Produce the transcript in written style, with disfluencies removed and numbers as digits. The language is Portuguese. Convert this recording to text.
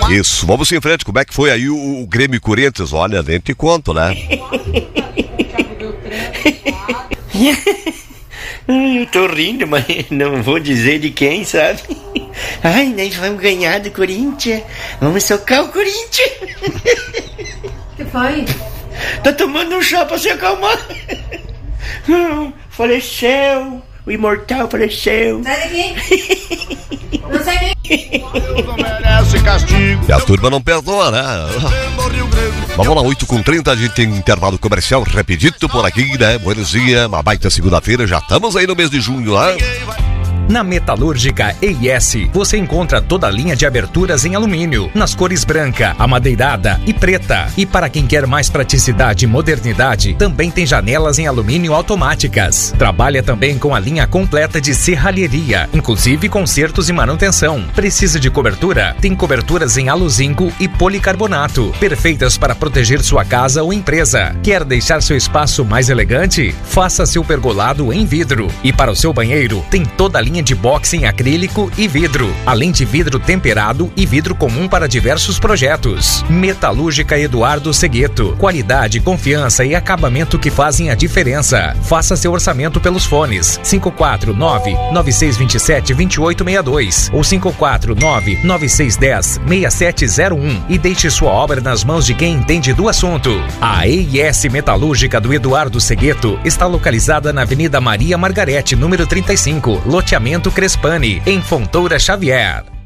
Isso, vamos em frente. Como é que foi aí o Grêmio e Corinthians? Olha, nem te conto, né? Eu tô rindo, mas não vou dizer de quem, sabe? Ai, nós vamos ganhar do Corinthians. Vamos socar o Corinthians. Que foi? Tá tomando um chá pra se acalmar. Faleceu. O imortal faleceu. Sai daqui. Não sai nem. E a turma não perdoa, né? Vamos lá, 8h30, a gente tem intervalo comercial rapidito por aqui, né? Buenos dias, uma baita segunda-feira, já estamos aí no mês de junho, né? Na Metalúrgica EIS, você encontra toda a linha de aberturas em alumínio, nas cores branca, amadeirada e preta. E para quem quer mais praticidade e modernidade, também tem janelas em alumínio automáticas. Trabalha também com a linha completa de serralheria, inclusive consertos e manutenção. Precisa de cobertura? Tem coberturas em aluzinco e policarbonato, perfeitas para proteger sua casa ou empresa. Quer deixar seu espaço mais elegante? Faça seu pergolado em vidro. E para o seu banheiro, tem toda a linha de boxe em acrílico e vidro, além de vidro temperado e vidro comum para diversos projetos. Metalúrgica Eduardo Segueto. Qualidade, confiança e acabamento que fazem a diferença. Faça seu orçamento pelos fones 549-9627-2862 ou 549-9610-6701 e deixe sua obra nas mãos de quem entende do assunto. A EIS Metalúrgica do Eduardo Segueto está localizada na Avenida Maria Margarete, número 35, loteamento Crespani, em Fontoura Xavier.